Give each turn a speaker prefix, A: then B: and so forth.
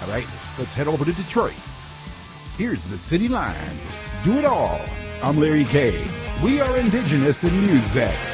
A: All right, let's head over to Detroit. Here's the City Lines. Do it all. I'm Larry K. We are indigenous in music.